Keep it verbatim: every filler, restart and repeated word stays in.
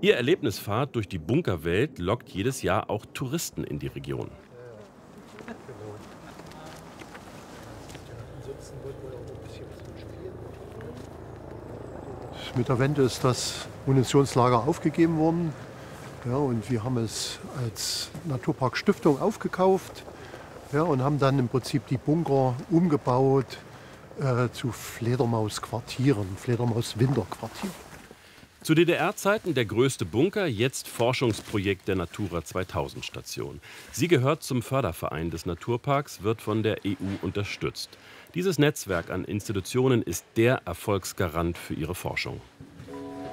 Ihr Erlebnisfahrt durch die Bunkerwelt lockt jedes Jahr auch Touristen in die Region. Mit der Wende ist das Munitionslager aufgegeben worden. Ja, und wir haben es als Naturpark Stiftung aufgekauft, ja, und haben dann im Prinzip die Bunker umgebaut äh, zu Fledermausquartieren, Fledermaus-Winterquartieren. Zu D D R-Zeiten der größte Bunker, jetzt Forschungsprojekt der Natura zweitausend Station. Sie gehört zum Förderverein des Naturparks, wird von der E U unterstützt. Dieses Netzwerk an Institutionen ist der Erfolgsgarant für ihre Forschung.